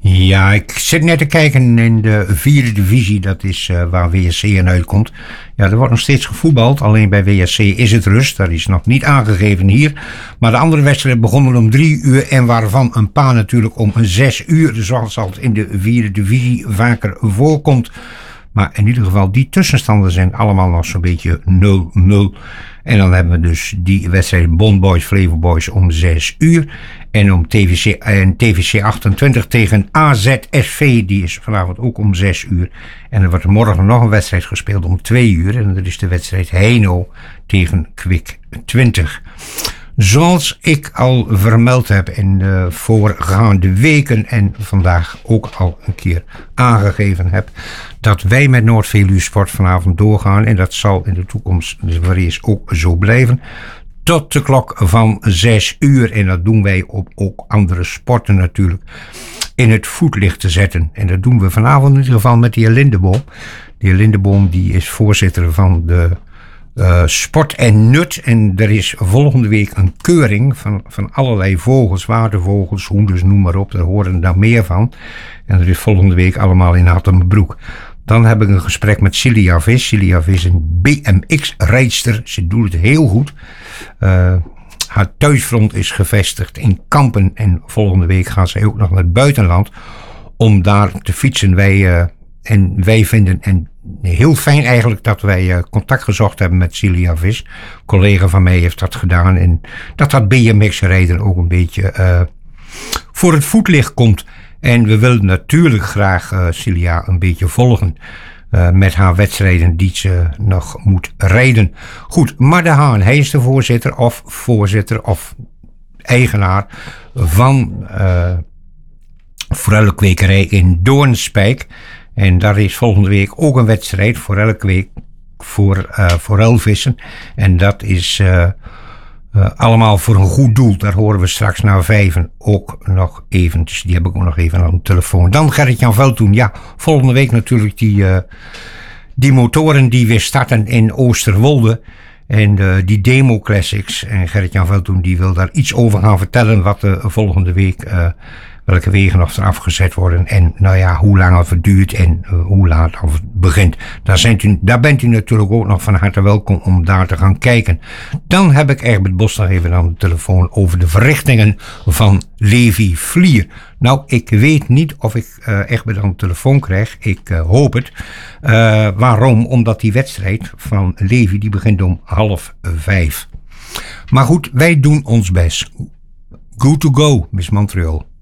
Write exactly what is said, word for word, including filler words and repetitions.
Ja, ik zit net te kijken in de vierde divisie. Dat is uh, waar W S C in uitkomt. Ja, er wordt nog steeds gevoetbald. Alleen bij W S C is het rust. Dat is nog niet aangegeven hier. Maar de andere wedstrijden begonnen om drie uur. En waarvan een paar natuurlijk om zes uur. Zoals het in de vierde divisie vaker voorkomt. Maar in ieder geval, die tussenstanden zijn allemaal nog zo'n beetje nul nul. En dan hebben we dus die wedstrijd Bond Boys, Flevo Boys om zes uur. En om T V C, en T V C achtentwintig tegen A Z S V, die is vanavond ook om zes uur. En er wordt morgen nog een wedstrijd gespeeld om twee uur. En dat is de wedstrijd Heino tegen Kwik twintig. Zoals ik al vermeld heb in de voorgaande weken en vandaag ook al een keer aangegeven heb, dat wij met Noord-Veluwe Sport vanavond doorgaan. En dat zal in de toekomst vrees ook zo blijven. Tot de klok van zes uur. En dat doen wij op ook andere sporten natuurlijk in het voetlicht te zetten. En dat doen we vanavond in ieder geval met de heer Lindeboom. De heer Lindeboom die is voorzitter van de Uh, Sport en Nut. En er is volgende week een keuring van, van allerlei vogels, watervogels, hoenders, noem maar op. Daar horen er dan meer van. En dat is volgende week allemaal in Hattemerbroek. Dan heb ik een gesprek met Cilia Vis. Cilia Vis is een B M X-rijdster. Ze doet het heel goed. Uh, haar thuisfront is gevestigd in Kampen. En volgende week gaan ze ook nog naar het buitenland om daar te fietsen. Wij, uh, en wij vinden en heel fijn eigenlijk dat wij uh, contact gezocht hebben met Cilia Vis. Een collega van mij heeft dat gedaan. En dat dat B M X-rijden ook een beetje uh, voor het voetlicht komt. En we willen natuurlijk graag uh, Cilia een beetje volgen. Uh, met haar wedstrijden die ze nog moet rijden. Goed, maar de Haan, hij is de voorzitter of voorzitter of eigenaar van uh, forellenkwekerij in Doornspijk. En daar is volgende week ook een wedstrijd voor elke week voor uh, forelvissen. En dat is uh, uh, allemaal voor een goed doel. Daar horen we straks na vijven ook nog eventjes. Die heb ik ook nog even aan de telefoon. Dan Gerrit-Jan Veldhoen. Ja, volgende week natuurlijk die, uh, die motoren die weer starten in Oosterwolde. En uh, die Demo Classics. En Gerrit-Jan Veldhoen die wil daar iets over gaan vertellen wat de volgende week Uh, welke wegen nog eraf gezet worden en nou ja, hoe lang het duurt en uh, hoe laat het begint. Daar, zijn u, daar bent u natuurlijk ook nog van harte welkom om daar te gaan kijken. Dan heb ik Egbert Bos nog even aan de telefoon over de verrichtingen van Levi Vlier. Nou, ik weet niet of ik uh, Egbert aan de telefoon krijg. Ik uh, hoop het. Uh, waarom? Omdat die wedstrijd van Levi die begint om half vijf. Maar goed, wij doen ons best. Go to go, Miss Montreal.